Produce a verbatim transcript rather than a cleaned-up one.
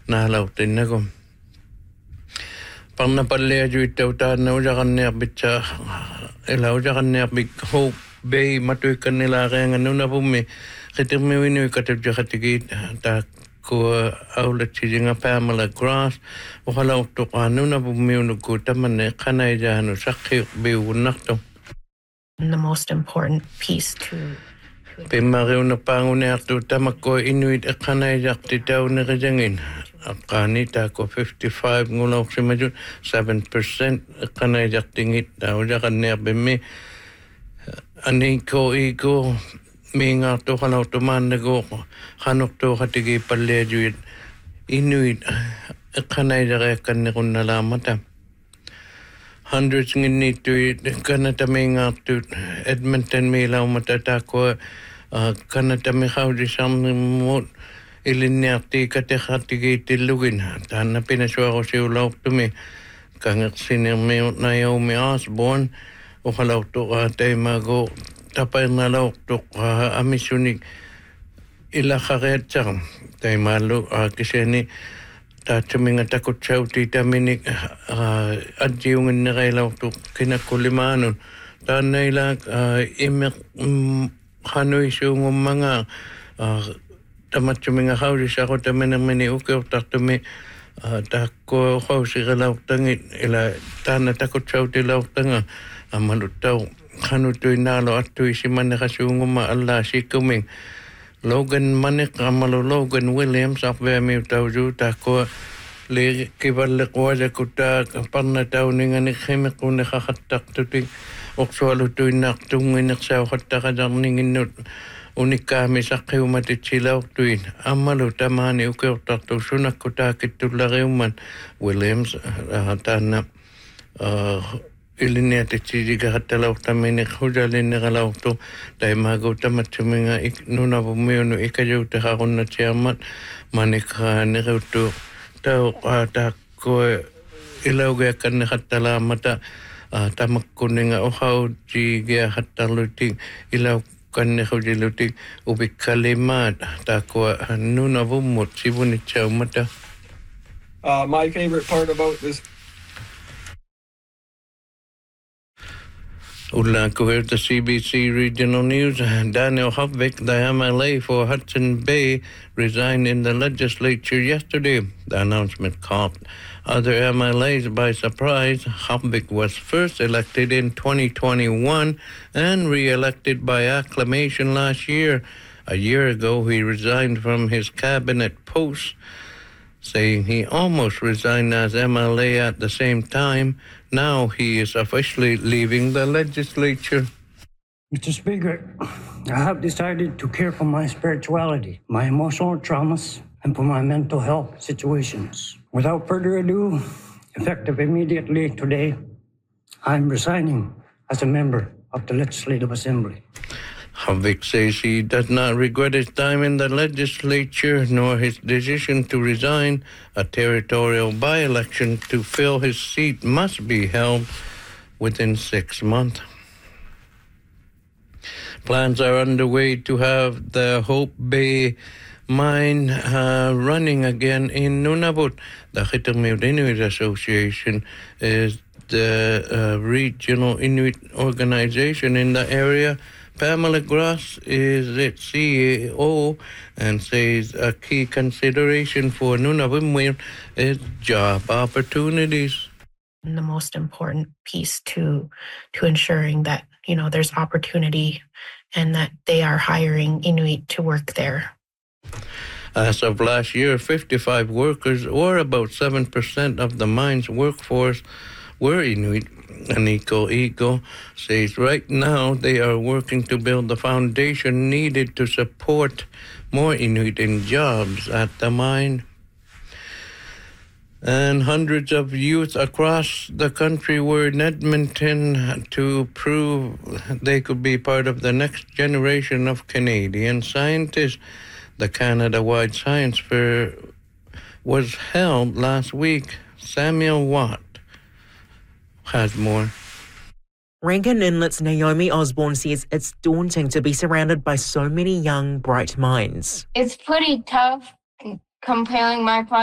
naalautinnakum parnapalliajuittauttaannaujaqarniarpitsa ilaujaqarniarpik Hope Bay matuikkannilaarianganunapummi qitirmiuinuikatutjaqatigiit taakkua aulatsisinga Pamela Grass uqalauttoqaannunapummiunukku tamanne qanaijaanu saqqiuq biugunnartu. The most important piece to Pimmariunappaanguniartu tamakko inuit eqqanaijaqti tauneriringin aqaani taakko fifty-five ngulauqsimajut seven percent eqqanaijaqtingit taujaqanniarpimmi aniko iko mingaartu qalautumaannagu qanortuuqatigi palliajuit inuit eqqanaijaqeakkanniqunnalaamata hundreds nginniittuit kanatamiingaartut Edmonton miilaumata taakko kanatamiqaudisarnimmut ilinniarti kateqartigiitillugin taanna pinasuarusiulaurtumi kangersinirmiut Naomi Osborne uqalaurtuqa taimagu tapairnalaurtuq amissunik ilaqariatsaq taimaallu kisani taatsuminga takutsauti taminik adjiunginnereilaurtuq kinakkulimaanun taannailaq imeq qanuisuungummanga tamatsuminga qaudisaqu taminermini ukiurtartumi taakko qausiqalaurtangit ila taanna takutsautilaurtanga amaluttau qanutuinaalo attuisimanneqasuungumma allaasiikkuming Logan Manik amalu Logan Williams apveamiutauju taakko li kivallequajakutta parnatauninga khimiqunneqaqattaqtutik uqsualutuinnaartunginneqsauqattaqatarninginnut unikkaami saqqiumatitsilaurtuin amalu tamaani ukiurtartu sunakku taakittullariumman Williams taanna iliniatitsijigahattalaurtamini hujalinneqalaurtu taimagu tamatsuminga nunapummiunu ikajuutaqaqunnatsiarmat manikqaaniquttu tauqa taakko ilaugiakkanneqattalaamata tamakkunninga uqaujigiahattarlutik ilaukkannequjilutik upikkalimaat taakko nunavummut sivunitsaumata. Uh, my favorite part about this Ulanko here to C B C Regional News. Daniel Hovvik, the M L A for Hudson Bay, resigned in the legislature yesterday. The announcement caught other M L As by surprise. Hovvik was first elected in twenty twenty-one and re-elected by acclamation last year. A year ago, he resigned from his cabinet post, saying he almost resigned as M L A at the same time. Now he is officially leaving the legislature. Mister Speaker, I have decided to care for my spirituality, my emotional traumas, and for my mental health situations. Without further ado, effective immediately today, I'm resigning as a member of the Legislative Assembly. Hovvik says he does not regret his time in the legislature nor his decision to resign. A territorial by-election to fill his seat must be held within six months. Plans are underway to have the Hope Bay mine uh, running again in Nunavut. The Qitirmiut Inuit Association is the uh, regional Inuit organization in the area. Pamela Grass is its C E O and says a key consideration for Nunavummiut is job opportunities. the most important piece to to ensuring that, you know, there's opportunity and that they are hiring Inuit to work there. As of last year, fifty-five workers, or about seven percent of the mine's workforce, were Inuit. Aniko Ego says right now they are working to build the foundation needed to support more Inuit in jobs at the mine. And hundreds of youth across the country were in Edmonton to prove they could be part of the next generation of Canadian scientists. The Canada-wide Science Fair was held last week. Samuel Watt has more. Rankin Inlet's Naomi Osborne says it's daunting to be surrounded by so many young, bright minds. It's pretty tough comparing my project